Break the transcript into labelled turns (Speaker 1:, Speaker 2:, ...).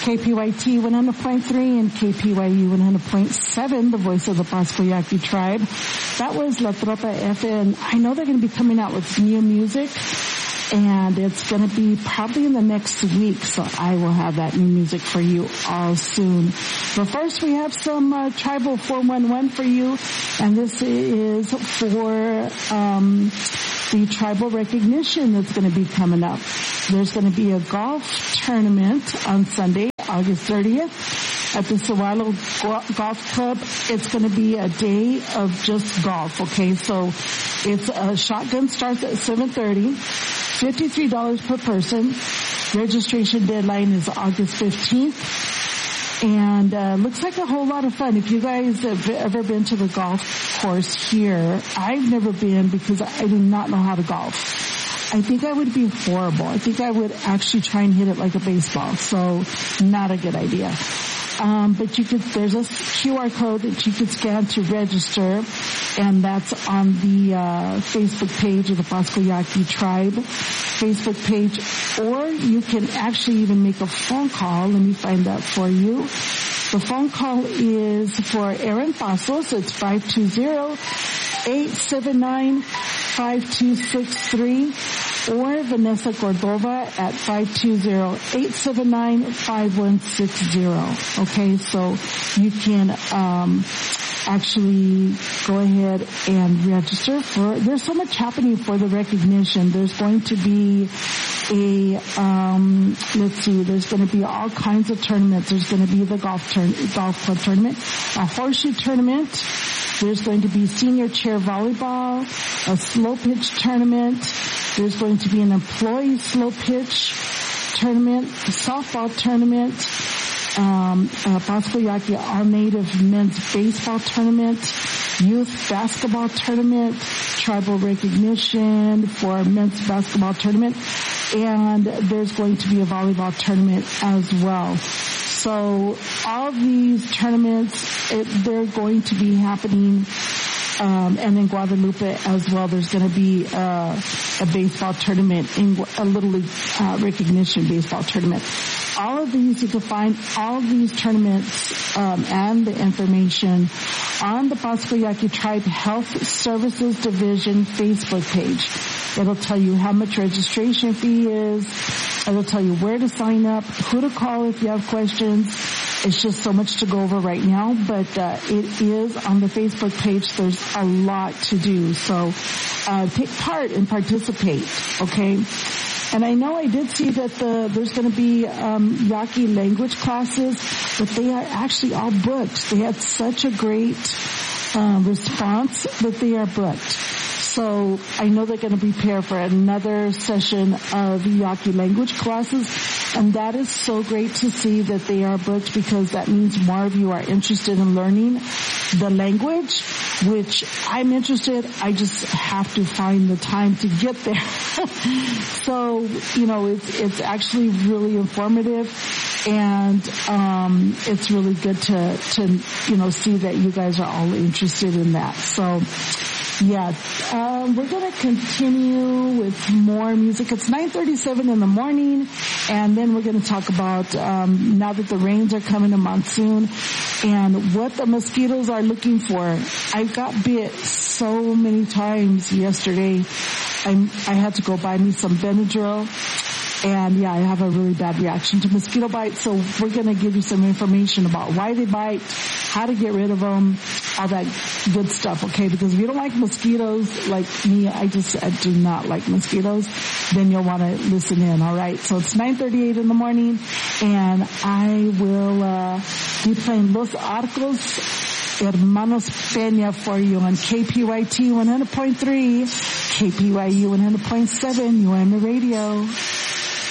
Speaker 1: KPYT 100.3 and KPYU 100.7, the voice of the Pascua Yaqui tribe. That was La Tropa FM. I know they're going to be coming out with new music, and it's going to be probably in the next week, so I will have that new music for you all soon. But first, we have some Tribal 411 for you, and this is for the tribal recognition that's going to be coming up. There's going to be a golf tournament on Sunday, August 30th at the Sawalo Golf Club. It's going to be a day of just golf, okay? So it's a shotgun starts at 7:30, $53 per person. Registration deadline is August 15th. And looks like a whole lot of fun. If you guys have ever been to the golf course here, I've never been because I do not know how to golf. I think I would be horrible. I think I would actually try and hit it like a baseball. So not a good idea. But there's a QR code that you could scan to register, and that's on the Facebook page of the Pascua Yaqui tribe Facebook page, or you can actually even make a phone call. Let me find that for you. The phone call is for Aaron Pasos. It's 520-879-5263. Or Vanessa Cordova at 520-879-5160. Okay, so you can actually go ahead and register for. There's so much happening for the recognition. There's going to be there's going to be all kinds of tournaments. There's going to be the golf club tournament, a horseshoe tournament. There's going to be senior chair volleyball, a slow pitch tournament. There's going to be an employee slow pitch tournament, a softball tournament, Pascua Yaqui all-native men's baseball tournament, youth basketball tournament, tribal recognition for men's basketball tournament, and there's going to be a volleyball tournament as well. So all these tournaments, they're going to be happening, and in Guadalupe as well. There's going to be a baseball tournament, a Little League recognition baseball tournament. All of these, you can find all of these tournaments and the information on the Pascua Yaqui Tribe Health Services Division Facebook page. It'll tell you how much registration fee is. It'll tell you where to sign up, who to call if you have questions. It's just so much to go over right now, but it is on the Facebook page. There's a lot to do, so take part and participate, okay? And I know I did see that there's going to be Yaqui language classes, but they are actually all booked. They had such a great response that they are booked. So I know they're going to prepare for another session of Yaqui language classes, and that is so great to see that they are booked, because that means more of you are interested in learning the language, which I'm interested. I just have to find the time to get there. So, it's actually really informative, and it's really good to see that you guys are all interested in that. So, yeah, we're going to continue with more music. It's 9:37 in the morning, and then we're going to talk about now that the rains are coming, a monsoon, and what the mosquitoes are looking for. I got bit so many times yesterday. I had to go buy me some Benadryl. And yeah, I have a really bad reaction to mosquito bites, so we're going to give you some information about why they bite, how to get rid of them, all that good stuff, okay? Because if you don't like mosquitoes, like me, I do not like mosquitoes, then you'll want to listen in, all right? So it's 9:38 in the morning, and I will be playing Los Arcos Hermanos Peña for you on KPYT 100.3, KPYU 100.7, UM Radio.